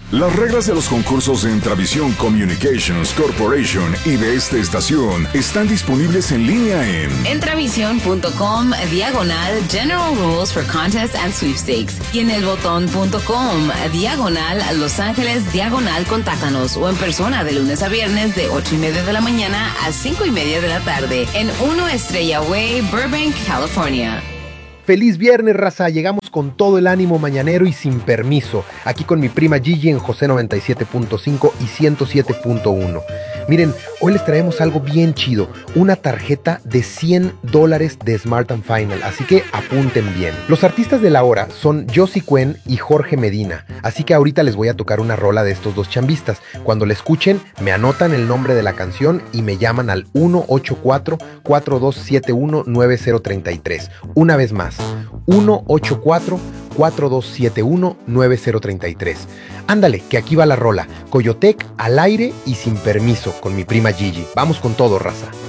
Las reglas de los concursos de Entravisión Communications Corporation y de esta estación están disponibles en línea en entravision.com/General Rules for Contests and Sweepstakes y en elbotón.com/Los Ángeles/Contáctanos o en persona de lunes a viernes de 8:30 de la mañana a 5:30 de la tarde en 1 Estrella Way, Burbank, California. Feliz viernes, raza. Llegamos con todo el ánimo mañanero y sin permiso. Aquí con mi prima Gigi en José 97.5 y 107.1. Miren, hoy les traemos algo bien chido. Una tarjeta de $100 de Smart & Final. Así que apunten bien. Los artistas de la hora son Josie Cuen y Jorge Medina. Así que ahorita les voy a tocar una rola de estos dos chambistas. Cuando la escuchen, me anotan el nombre de la canción y me llaman al 184-4271-9033. Una vez más. 184-4271-9033. Ándale, que aquí va la rola. Coyotec al aire y sin permiso con mi prima Gigi. Vamos con todo, raza.